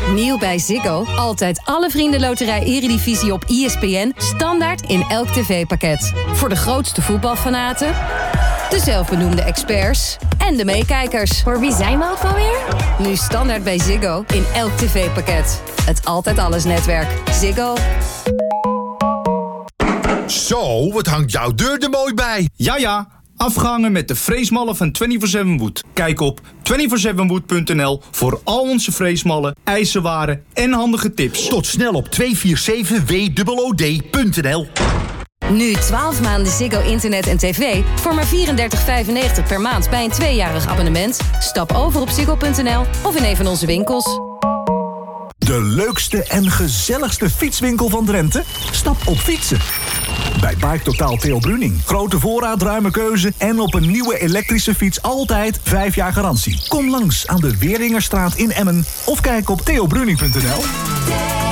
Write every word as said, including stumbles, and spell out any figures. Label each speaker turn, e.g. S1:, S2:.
S1: Nieuw bij Ziggo. Altijd alle vriendenloterij Eredivisie op E S P N. Standaard in elk tv-pakket. Voor de grootste voetbalfanaten, de zelfbenoemde experts en de meekijkers.
S2: Voor wie zijn we ook alweer?
S1: Nu standaard bij Ziggo in elk tv-pakket. Het Altijd Alles netwerk. Ziggo.
S3: Zo, wat hangt jouw deur er mooi bij.
S4: Ja, ja. Afgehangen met de freesmallen van vierentwintig zeven Wood. Kijk op vierentwintig zeven wood punt n l voor al onze freesmallen, ijzerwaren en handige tips.
S3: Tot snel op tweehonderdzevenenveertig w o o d punt n l.
S1: Nu twaalf maanden Ziggo internet en tv voor maar vierendertig vijfennegentig per maand bij een tweejarig abonnement. Stap over op ziggo punt n l of in een van onze winkels.
S5: De leukste en gezelligste fietswinkel van Drenthe? Stap op fietsen. Bij Bike Totaal Theo Bruning. Grote voorraad, ruime keuze en op een nieuwe elektrische fiets altijd vijf jaar garantie. Kom langs aan de Weeringerstraat in Emmen of kijk op theo bruning punt n l.